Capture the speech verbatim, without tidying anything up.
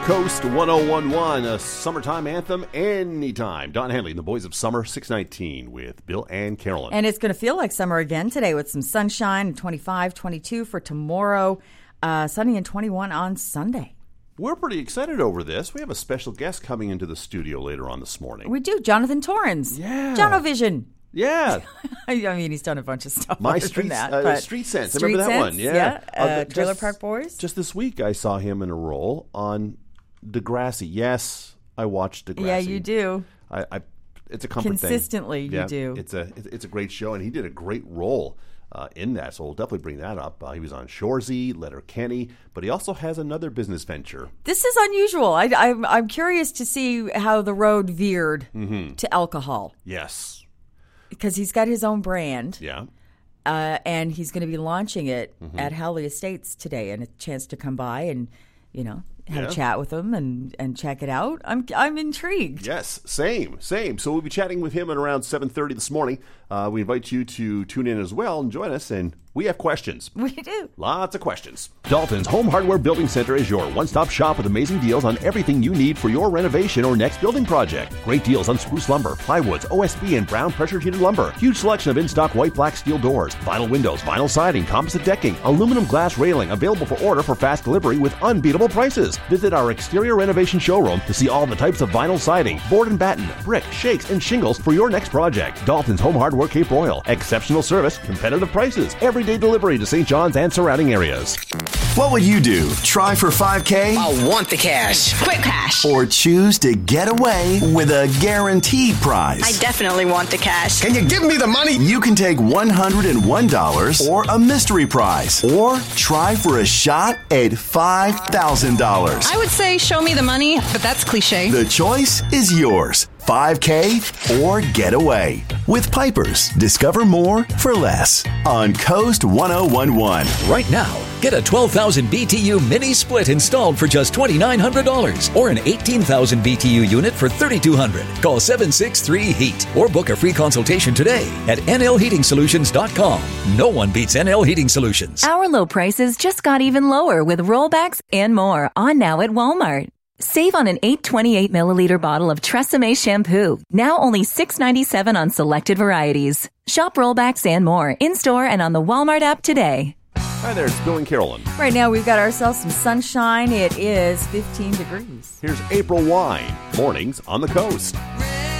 Coast one oh one one, a summertime anthem anytime. Don Henley and the Boys of Summer, six nineteen with Bill and Carolyn. And it's going to feel like summer again today with some sunshine, twenty-five, twenty-two for tomorrow, uh, sunny and twenty-one on Sunday. We're pretty excited over this. We have a special guest coming into the studio later on this morning. We do. Jonathan Torrens. Yeah. Jonovision. Yeah. I mean, he's done a bunch of stuff. My other Street, than that, uh, Street Sense. I remember that Sense, one. Yeah. yeah. Uh, uh, Trailer just, Park Boys. Just this week, I saw him in a role on Degrassi. Yes, I watched Degrassi. Yeah, you do. I, I it's a comfort Consistently, thing. you yeah, do. It's a it's, it's a great show, and he did a great role uh, in that. So we'll definitely bring that up. Uh, he was on Shoresy, Letterkenny, but he also has another business venture. This is unusual. I, I'm I'm curious to see how the road veered Mm-hmm. to alcohol. Yes. Because he's got his own brand. Yeah. Uh, and he's going to be launching it Mm-hmm. at Howley Estates today, and a chance to come by and, you know, have Yeah. a chat with him and, and check it out. I'm I'm intrigued. Yes, same, same. So we'll be chatting with him at around seven thirty this morning. Uh, we invite you to tune in as well and join us, and we have questions. We do. Lots of questions. Dalton's Home Hardware Building Center is your one-stop shop with amazing deals on everything you need for your renovation or next building project. Great deals on spruce lumber, plywoods, O S B, and brown pressure-treated lumber. Huge selection of in-stock white, black, steel doors, vinyl windows, vinyl siding, composite decking, aluminum glass railing, available for order for fast delivery with unbeatable prices. Visit our exterior renovation showroom to see all the types of vinyl siding, board and batten, brick, shakes, and shingles for your next project. Dalton's Home Hardware Cape Royal. Exceptional service, competitive prices, everyday delivery to Saint John's and surrounding areas. What would you do? Try for five K? I want the cash. Quick cash. Or choose to get away with a guaranteed prize? I definitely want the cash. Can you give me the money? You can take one hundred one dollars or a mystery prize. Or try for a shot at five thousand dollars. I would say show me the money, but that's cliche. The choice is yours. five K or get away. With Pipers, discover more for less on Coast one oh one one. Right now, get a twelve thousand B T U mini split installed for just twenty-nine hundred dollars or an eighteen thousand B T U unit for thirty-two hundred dollars. Call seven six three heat or book a free consultation today at N L heating solutions dot com. No one beats N L Heating Solutions. Our low prices just got even lower with rollbacks and more on now at Walmart. Save on an eight twenty-eight milliliter bottle of Tresemme shampoo, now only six ninety-seven on selected varieties. Shop rollbacks and more in-store and on the Walmart app today. Hi there, it's Bill and Carolyn. Right now, we've got ourselves some sunshine. It is fifteen degrees. Here's April Wine, mornings on the coast.